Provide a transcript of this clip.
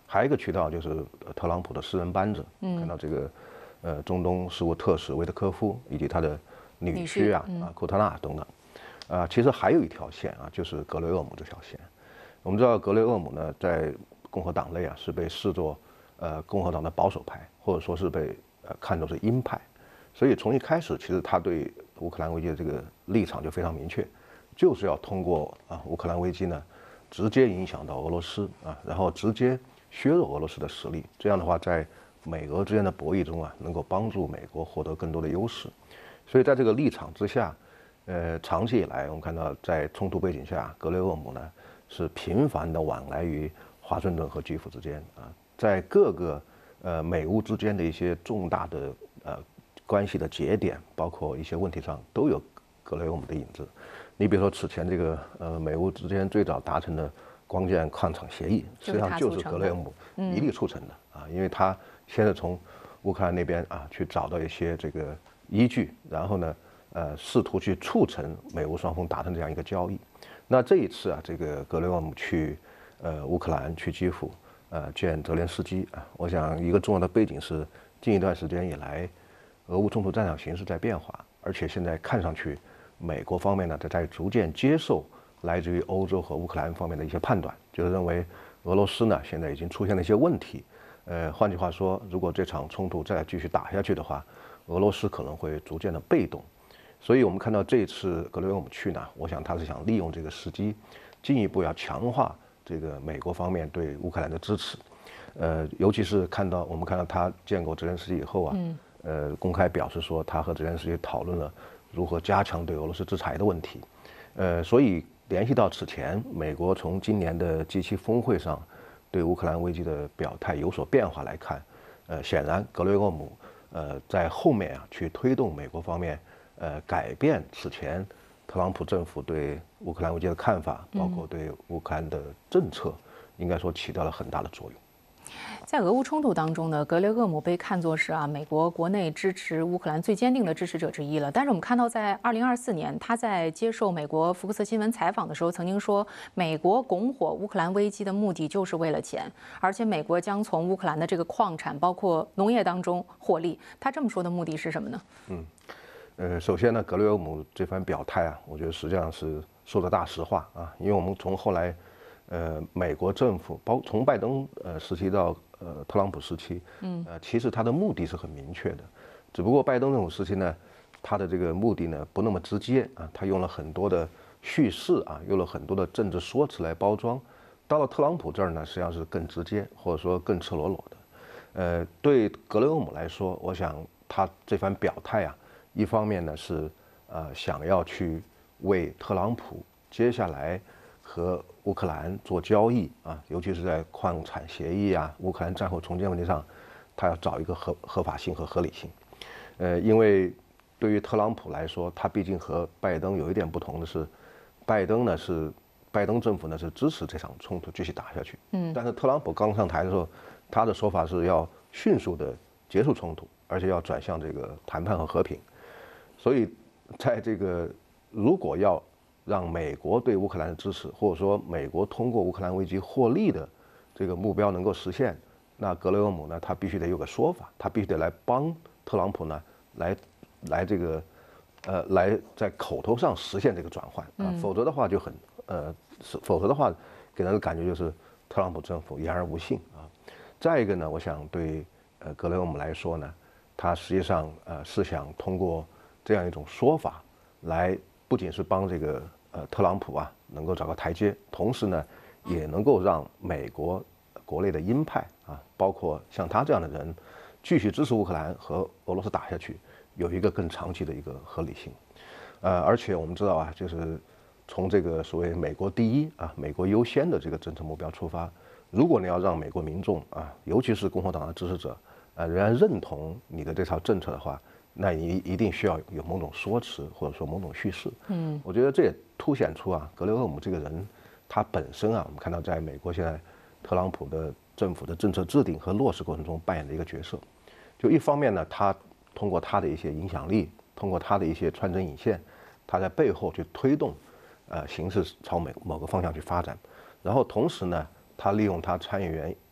还有一个渠道就是特朗普的私人班子，看到这个中东事务特使维特科夫以及他的女婿库特纳等等，其实还有一条线就是格雷厄姆这条线。我们知道格雷厄姆呢，在共和党内是被视作共和党的保守派，或者说是被看作是鹰派，所以从一开始，其实他对乌克兰危机的这个立场就非常明确，就是要通过乌克兰危机呢，直接影响到俄罗斯然后直接削弱俄罗斯的实力，这样的话，在美俄之间的博弈中能够帮助美国获得更多的优势。所以在这个立场之下，长期以来我们看到，在冲突背景下，格雷厄姆呢是频繁的往来于华盛顿和基辅之间在各个美乌之间的一些重大的关系的节点，包括一些问题上，都有格雷厄姆的影子。你比如说此前这个美乌之间最早达成的光电矿场协议，实际上就是格雷厄姆一力促成的因为他先是从乌克兰那边去找到一些这个依据，然后呢试图去促成美乌双方达成这样一个交易。那这一次这个格雷厄姆去乌克兰去基辅见泽连斯基我想一个重要的背景是近一段时间以来，俄乌冲突战场形势在变化，而且现在看上去美国方面呢在逐渐接受来自于欧洲和乌克兰方面的一些判断，就是认为俄罗斯呢现在已经出现了一些问题。换句话说，如果这场冲突再继续打下去的话，俄罗斯可能会逐渐的被动。所以我们看到这一次格雷厄姆去呢，我想他是想利用这个时机，进一步要强化这个美国方面对乌克兰的支持。尤其是我们看到他见过泽连斯基以后公开表示说他和泽连斯基讨论了如何加强对俄罗斯制裁的问题。所以联系到此前美国从今年的G7峰会上对乌克兰危机的表态有所变化来看，显然格雷厄姆在后面去推动美国方面改变此前特朗普政府对乌克兰危机的看法，包括对乌克兰的政策，应该说起到了很大的作用。 在俄乌冲突当中呢，格雷厄姆被看作是美国国内支持乌克兰最坚定的支持者之一了。但是我们看到，在2024年，他在接受美国福克斯新闻采访的时候，曾经说，美国拱火乌克兰危机的目的就是为了钱，而且美国将从乌克兰的这个矿产，包括农业当中获利。他这么说的目的是什么呢？ 首先呢，格雷厄姆这番表态我觉得实际上是说的大实话因为我们从后来美国政府从拜登时期到特朗普时期，其实他的目的是很明确的，只不过拜登政府时期呢，他的这个目的呢不那么直接他用了很多的叙事用了很多的政治说辞来包装。到了特朗普这儿呢，实际上是更直接，或者说更赤裸裸的。对格雷厄姆来说，我想他这番表态一方面呢是想要去为特朗普接下来和乌克兰做交易尤其是在矿产协议乌克兰战后重建问题上，他要找一个合法性和合理性。因为对于特朗普来说，他毕竟和拜登有一点不同的是，拜登政府呢是支持这场冲突继续打下去，但是特朗普刚上台的时候，他的说法是要迅速的结束冲突，而且要转向这个谈判和和平。所以在这个如果要让美国对乌克兰的支持，或者说美国通过乌克兰危机获利的这个目标能够实现，那格雷厄姆呢，他必须得有个说法，他必须得来帮特朗普呢，来这个来在口头上实现这个转换否则的话就否则的话给人的感觉就是特朗普政府言而无信再一个呢，我想对格雷厄姆来说呢，他实际上是想通过这样一种说法来，不仅是帮这个特朗普能够找个台阶，同时呢也能够让美国国内的鹰派包括像他这样的人继续支持乌克兰和俄罗斯打下去，有一个更长期的一个合理性。而且我们知道就是从这个所谓美国第一美国优先的这个政策目标出发，如果你要让美国民众尤其是共和党的支持者仍然认同你的这套政策的话，那你一定需要有某种说辞或者说某种叙事。我觉得这也凸显出格雷厄姆这个人，他本身我们看到在美国现在特朗普的政府的政策制定和落实过程中扮演的一个角色。就一方面呢，他通过他的一些影响力，通过他的一些穿针引线，他在背后去推动形势朝某个方向去发展。然后同时呢，他利用他参议员